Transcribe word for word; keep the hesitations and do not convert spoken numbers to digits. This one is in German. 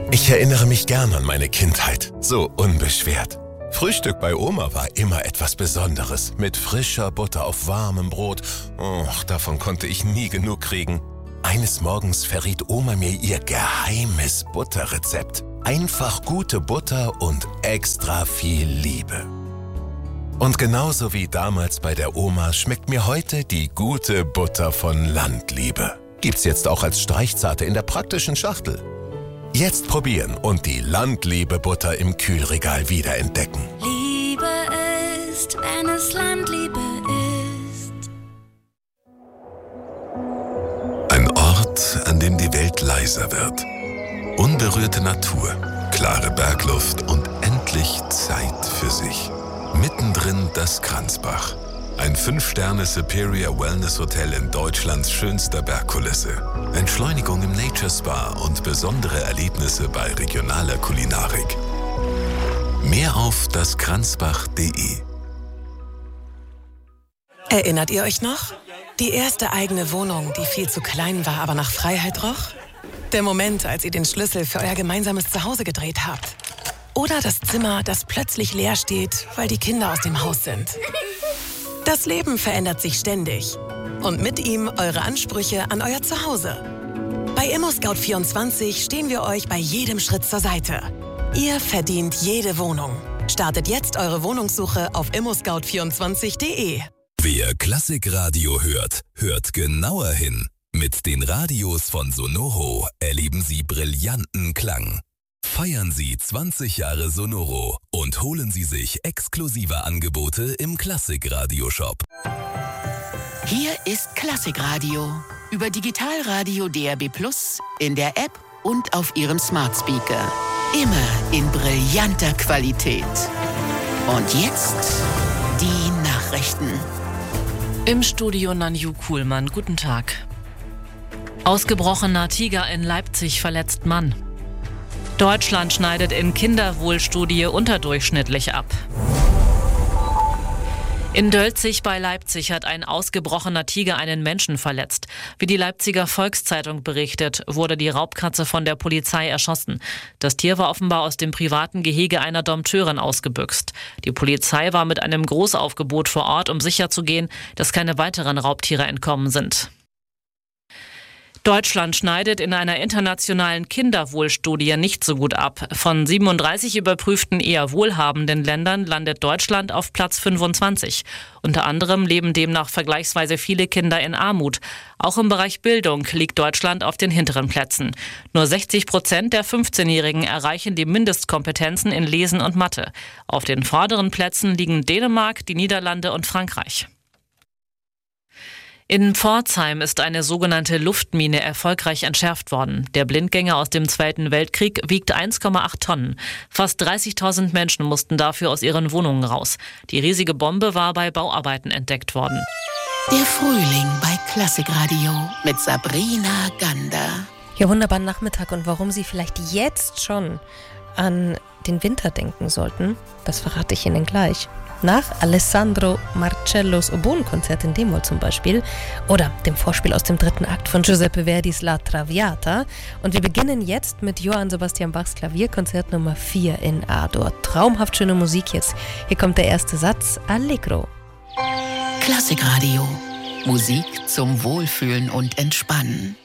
Ich erinnere mich gern an meine Kindheit, so unbeschwert. Frühstück bei Oma war immer etwas Besonderes, mit frischer Butter auf warmem Brot. Oh, davon konnte ich nie genug kriegen. Eines Morgens verriet Oma mir ihr geheimes Butterrezept. Einfach gute Butter und extra viel Liebe. Und genauso wie damals bei der Oma schmeckt mir heute die gute Butter von Landliebe. Gibt's jetzt auch als Streichzarte in der praktischen Schachtel. Jetzt probieren und die Landliebe-Butter im Kühlregal wiederentdecken. Liebe ist, wenn es Landliebe ist. Ein Ort, an dem die Welt leiser wird. Unberührte Natur, klare Bergluft und endlich Zeit für sich. Mittendrin das Kranzbach. Ein fünf Sterne Superior Wellness Hotel in Deutschlands schönster Bergkulisse. Entschleunigung im Nature Spa und besondere Erlebnisse bei regionaler Kulinarik. Mehr auf daskranzbach punkt de. Erinnert ihr euch noch? Die erste eigene Wohnung, die viel zu klein war, aber nach Freiheit roch? Der Moment, als ihr den Schlüssel für euer gemeinsames Zuhause gedreht habt. Oder das Zimmer, das plötzlich leer steht, weil die Kinder aus dem Haus sind. Das Leben verändert sich ständig. Und mit ihm eure Ansprüche an euer Zuhause. Bei ImmoScout vierundzwanzig stehen wir euch bei jedem Schritt zur Seite. Ihr verdient jede Wohnung. Startet jetzt eure Wohnungssuche auf immo scout vierundzwanzig punkt de. Wer Klassikradio hört, hört genauer hin. Mit den Radios von Sonoro erleben Sie brillanten Klang. Feiern Sie zwanzig Jahre Sonoro und holen Sie sich exklusive Angebote im Klassikradio-Shop. Hier ist Klassikradio über Digitalradio D A B plus, in der App und auf Ihrem Smart Speaker. Immer in brillanter Qualität. Und jetzt die Nachrichten. Im Studio Nanju Kuhlmann. Guten Tag. Ausgebrochener Tiger in Leipzig verletzt Mann. Deutschland schneidet in Kinderwohlstudie unterdurchschnittlich ab. In Dölzig bei Leipzig hat ein ausgebrochener Tiger einen Menschen verletzt. Wie die Leipziger Volkszeitung berichtet, wurde die Raubkatze von der Polizei erschossen. Das Tier war offenbar aus dem privaten Gehege einer Dompteurin ausgebüxt. Die Polizei war mit einem Großaufgebot vor Ort, um sicherzugehen, dass keine weiteren Raubtiere entkommen sind. Deutschland schneidet in einer internationalen Kinderwohlstudie nicht so gut ab. Von siebenunddreißig überprüften eher wohlhabenden Ländern landet Deutschland auf Platz fünfundzwanzig. Unter anderem leben demnach vergleichsweise viele Kinder in Armut. Auch im Bereich Bildung liegt Deutschland auf den hinteren Plätzen. Nur sechzig Prozent der fünfzehnjährigen erreichen die Mindestkompetenzen in Lesen und Mathe. Auf den vorderen Plätzen liegen Dänemark, die Niederlande und Frankreich. In Pforzheim ist eine sogenannte Luftmine erfolgreich entschärft worden. Der Blindgänger aus dem Zweiten Weltkrieg wiegt eins Komma acht Tonnen. Fast dreißigtausend Menschen mussten dafür aus ihren Wohnungen raus. Die riesige Bombe war bei Bauarbeiten entdeckt worden. Der Frühling bei Klassikradio mit Sabrina Gander. Ja, wunderbaren Nachmittag. Und warum Sie vielleicht jetzt schon an den Winter denken sollten, das verrate ich Ihnen gleich. Nach Alessandro Marcellos Oboenkonzert in D-Moll zum Beispiel oder dem Vorspiel aus dem dritten Akt von Giuseppe Verdis La Traviata. Und wir beginnen jetzt mit Johann Sebastian Bachs Klavierkonzert Nummer vier in A-Dur. Traumhaft schöne Musik jetzt. Hier kommt der erste Satz, Allegro. Klassikradio. Musik zum Wohlfühlen und Entspannen.